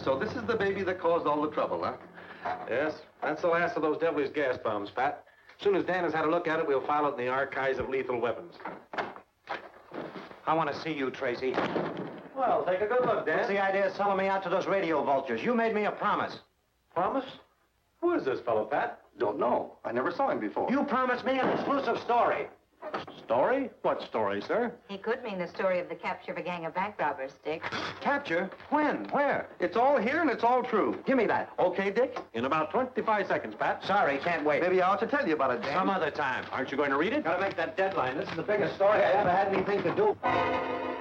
So this is the baby that caused all the trouble, huh? Yes, that's the last of those devilish gas bombs, Pat. As soon as Dan has had a look at it, we'll file it in the archives of lethal weapons. I want to see you, Tracy. Well, take a good look, Dan. What's the idea of selling me out to those radio vultures? You made me a promise. Promise? Who is this fellow, Pat? Don't know. I never saw him before. You promised me an exclusive story. Story? What story, sir? He could mean the story of the capture of a gang of bank robbers, Dick. Capture? When? Where? It's all here and it's all true. Give me that. Okay, Dick? In about 25 seconds, Pat. Sorry, can't wait. Maybe I ought to tell you about it, Dan. Some other time. Aren't you going to read it? Gotta make that deadline. This is the biggest story I ever had anything to do.